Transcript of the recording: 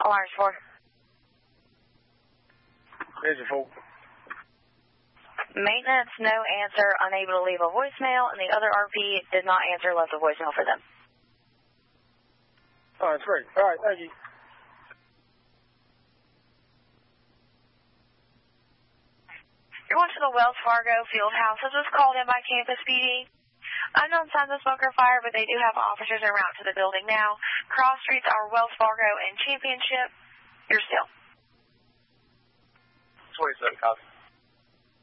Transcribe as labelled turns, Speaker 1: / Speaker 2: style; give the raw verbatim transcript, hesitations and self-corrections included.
Speaker 1: Alarms four.
Speaker 2: Engine four.
Speaker 1: Maintenance, no answer, unable to leave a voicemail, and the other R P did not answer, left a voicemail for them.
Speaker 2: All right, great. All right, thank you.
Speaker 1: You're going to the Wells Fargo field house. This was called in by Campus P D. Unknown signs of smoke or fire, but they do have officers en route to the building now. Cross streets are Wells Fargo and Championship. You're still.
Speaker 2: twenty-seven, copy.